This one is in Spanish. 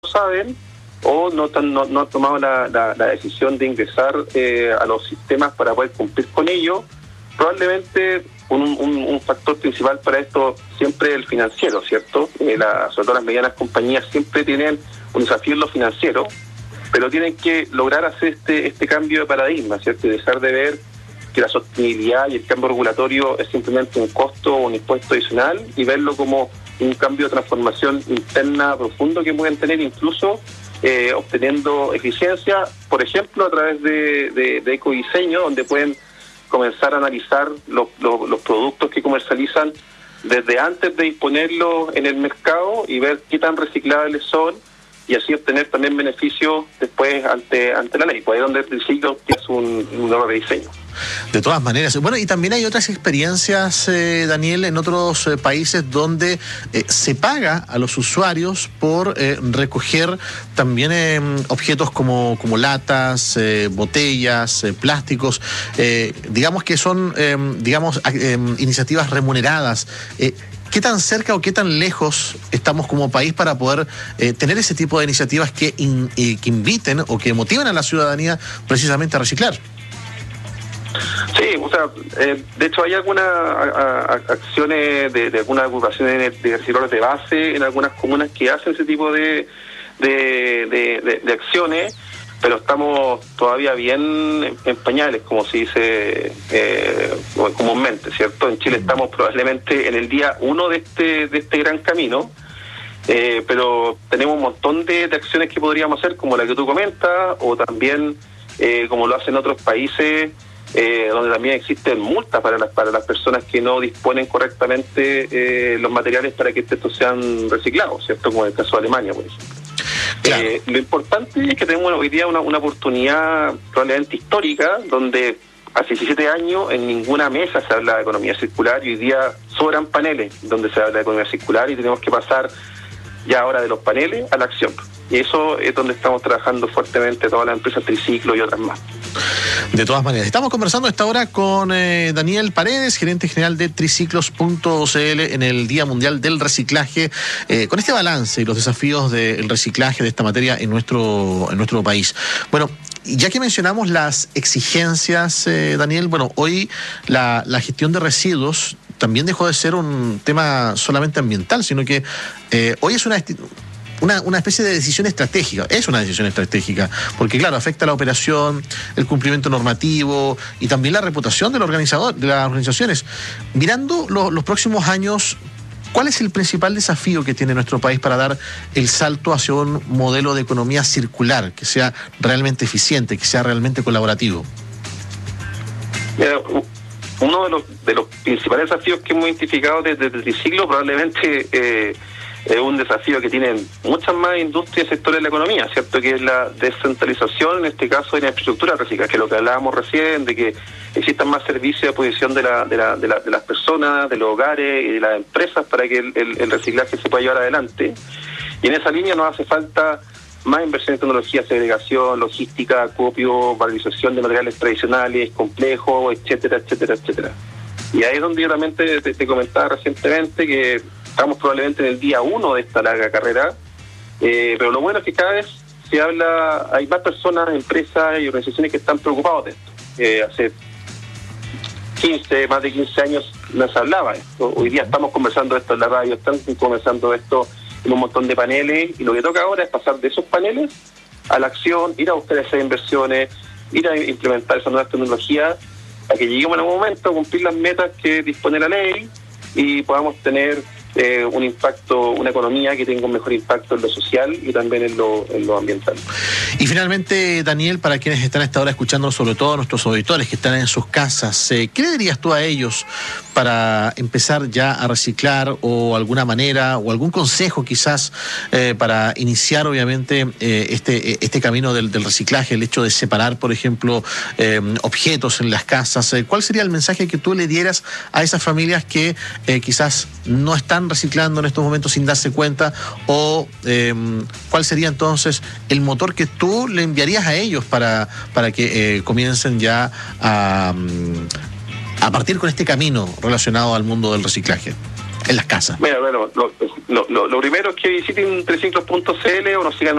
saben o no han tomado la decisión de ingresar a los sistemas para poder cumplir con ello. Probablemente un factor principal para esto siempre es el financiero, ¿cierto? Sobre todo las medianas compañías siempre tienen un desafío en lo financiero, pero tienen que lograr hacer este cambio de paradigma, ¿cierto? Y dejar de ver que la sostenibilidad y el cambio regulatorio es simplemente un costo o un impuesto adicional y verlo como un cambio de transformación interna profundo que pueden tener, incluso obteniendo eficiencia, por ejemplo, a través de ecodiseño, donde pueden comenzar a analizar los productos que comercializan desde antes de disponerlos en el mercado y ver qué tan reciclables son, y así obtener también beneficios después ante la ley. Pues ahí donde el Triciclo que es un nuevo rediseño. De todas maneras. Bueno, y también hay otras experiencias, Daniel, en otros países donde se paga a los usuarios por recoger también objetos como latas, botellas, plásticos, digamos que son, iniciativas remuneradas. ¿Qué tan cerca o qué tan lejos estamos como país para poder tener ese tipo de iniciativas que inviten o que motiven a la ciudadanía precisamente a reciclar? Sí, o sea, de hecho hay algunas acciones de algunas agrupaciones de recicladores de base en algunas comunas que hacen ese tipo de acciones, pero estamos todavía bien en pañales, como se dice comúnmente, ¿cierto? En Chile estamos probablemente en el día 1 de este gran camino, pero tenemos un montón de acciones que podríamos hacer, como la que tú comentas, o también como lo hacen otros países, donde también existen multas para las personas que no disponen correctamente los materiales para que estos sean reciclados, ¿cierto? Como en el caso de Alemania, por ejemplo. Claro. Lo importante es que tenemos hoy día una oportunidad probablemente histórica, donde hace 17 años en ninguna mesa se habla de economía circular, y hoy día sobran paneles donde se habla de economía circular, y tenemos que pasar ya ahora de los paneles a la acción. Y eso es donde estamos trabajando fuertemente todas las empresas Triciclo y otras más. De todas maneras, estamos conversando a esta hora con Daniel Paredes, gerente general de Triciclos.cl, en el Día Mundial del Reciclaje, con este balance y los desafíos del reciclaje de esta materia en nuestro país. Bueno, ya que mencionamos las exigencias, Daniel, bueno, hoy la gestión de residuos también dejó de ser un tema solamente ambiental, sino que hoy es una especie de decisión estratégica. Es una decisión estratégica, porque claro, afecta la operación, el cumplimiento normativo y también la reputación del organizador, de las organizaciones. Mirando los próximos años, ¿cuál es el principal desafío que tiene nuestro país para dar el salto hacia un modelo de economía circular que sea realmente eficiente, que sea realmente colaborativo? Uno de los principales desafíos que hemos identificado desde el Triciclo probablemente es un desafío que tienen muchas más industrias y sectores de la economía, ¿cierto? Que es la descentralización, en este caso, de la infraestructura reciclada, que es lo que hablábamos recién, de que existan más servicios a disposición de las personas, de los hogares y de las empresas para que el reciclaje se pueda llevar adelante. Y en esa línea nos hace falta más inversión en tecnología, segregación, logística, acopio, valorización de materiales tradicionales, complejos, etcétera, etcétera, etcétera. Y ahí es donde yo también te comentaba recientemente que estamos probablemente en el día 1 de esta larga carrera, pero lo bueno es que cada vez hay más personas, empresas y organizaciones que están preocupados de esto. Hace más de 15 años no se hablaba de esto. Hoy día estamos conversando de esto en la radio, están conversando de esto en un montón de paneles, y lo que toca ahora es pasar de esos paneles a la acción, ir a buscar esas inversiones, ir a implementar esas nuevas tecnologías, para que lleguemos en un momento a cumplir las metas que dispone la ley y podamos tener un impacto, una economía que tenga un mejor impacto en lo social y también en lo ambiental. Y finalmente, Daniel, para quienes están a esta hora escuchando, sobre todo nuestros auditores que están en sus casas, ¿qué le dirías tú a ellos para empezar ya a reciclar, o alguna manera o algún consejo quizás para iniciar obviamente este camino del reciclaje, el hecho de separar, por ejemplo, objetos en las casas? ¿Cuál sería el mensaje que tú le dieras a esas familias que quizás no están reciclando en estos momentos sin darse cuenta, o cuál sería entonces el motor que tú le enviarías a ellos para que comiencen ya a partir con este camino relacionado al mundo del reciclaje en las casas? Mira, bueno, lo primero es que visiten Triciclos.cl o nos sigan